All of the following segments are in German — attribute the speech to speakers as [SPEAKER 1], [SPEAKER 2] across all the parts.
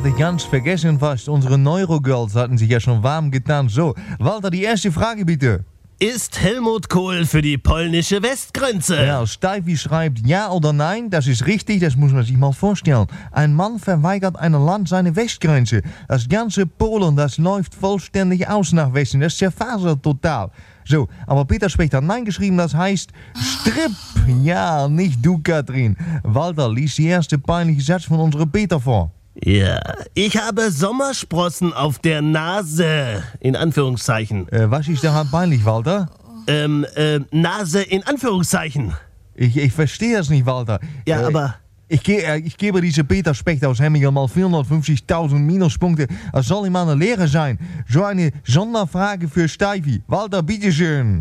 [SPEAKER 1] hatte ich ganz vergessen fast. Unsere Neurogirls hatten sich ja schon warm getan. So, Walter, die erste Frage bitte.
[SPEAKER 2] Ist Helmut Kohl für die polnische Westgrenze?
[SPEAKER 1] Ja, Steifi schreibt ja oder nein. Das ist richtig, das muss man sich mal vorstellen. Ein Mann verweigert einem Land seine Westgrenze. Das ganze Polen, das läuft vollständig aus nach Westen. Das zerfasert total. So, aber Peter Specht hat nein geschrieben, das heißt Strip. Ja, nicht du, Katrin. Walter, lies die erste peinliche Satz von unserem Peter vor.
[SPEAKER 2] Ja, ich habe Sommersprossen auf der Nase, in Anführungszeichen.
[SPEAKER 1] Was ist daran peinlich, Walter?
[SPEAKER 2] Nase in Anführungszeichen.
[SPEAKER 1] Ich verstehe es nicht, Walter.
[SPEAKER 2] Ja, aber...
[SPEAKER 1] Ich gebe diese Peter Specht aus Hemmingen mal 450.000 Minuspunkte. Das soll ihm eine Lehre sein. So eine Sonderfrage für Steifi. Walter, bitteschön.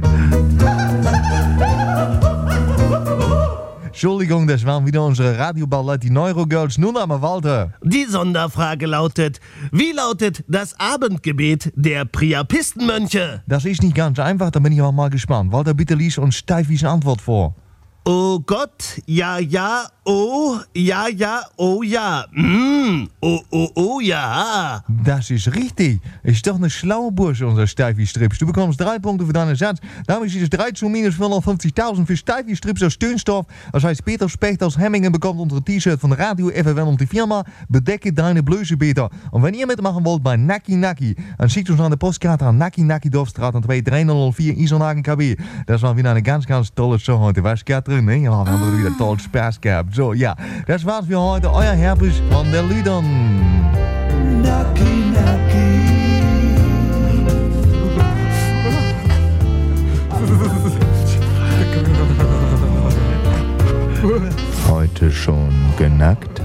[SPEAKER 1] Entschuldigung, das waren wieder unsere Radioball, die Neurogirls. Nun aber, Walter.
[SPEAKER 2] Die Sonderfrage lautet, wie lautet das Abendgebet der Priapistenmönche?
[SPEAKER 1] Das ist nicht ganz einfach, da bin ich aber mal gespannt. Walter, bitte lies uns Steifis Antwort vor.
[SPEAKER 2] Oh Gott, ja, ja, oh, ja, ja, oh, ja. Oh, ja.
[SPEAKER 1] Das ist richtig. Ist doch eine schlaue Bursche, unser Steifi-Strips. Du bekommst 3 Punkte für deinen Satz. Damit ist es 3 zu minus 450.000 für Steifi-Strips aus Steunstorf. Das heißt, Peter Specht aus Hemmingen bekommt unser T-Shirt von Radio FFN und die Firma Bedecke deine Blöße, Peter. Und wenn ihr mitmachen wollt bei Naki Naki, dann schickt uns an de Postkarte an Naki Naki Dorfstraat 23004 Isonhagen KB. Das war wieder eine ganz, ganz tolle Show heute. Was, Katrin? Ne? Ja, wir haben wieder toll Spaß gehabt. So, ja, das war's für heute. Euer Herbst von der Lüdern.
[SPEAKER 3] Naki, Naki.
[SPEAKER 1] Heute schon genackt?